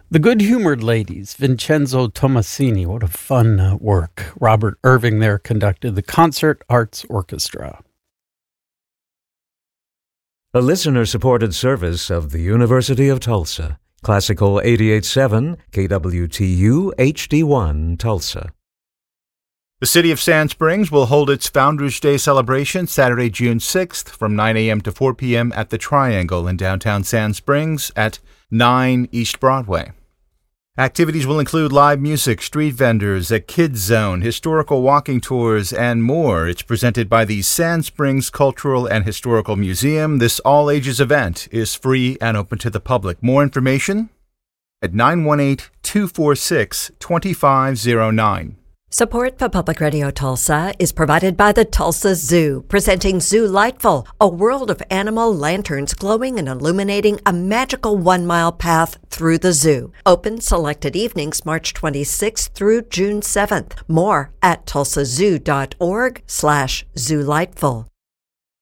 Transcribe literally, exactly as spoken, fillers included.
The Good-Humored Ladies, Vincenzo Tomasini. What a fun uh, work. Robert Irving there conducted the Concert Arts Orchestra. A listener-supported service of the University of Tulsa. Classical eighty-eight point seven, K W T U H D one, Tulsa. The City of Sand Springs will hold its Founders Day celebration Saturday, June sixth from nine a.m. to four p.m. at the Triangle in downtown Sand Springs at nine East Broadway. Activities will include live music, street vendors, a kids zone, historical walking tours, and more. It's presented by the Sand Springs Cultural and Historical Museum. This all-ages event is free and open to the public. More information at nine one eight, two four six, two five zero nine. Support for Public Radio Tulsa is provided by the Tulsa Zoo, presenting Zoo Lightful, a world of animal lanterns glowing and illuminating a magical one-mile path through the zoo. Open selected evenings March twenty-sixth through June seventh. More at tulsa zoo dot org slash zoo lightful.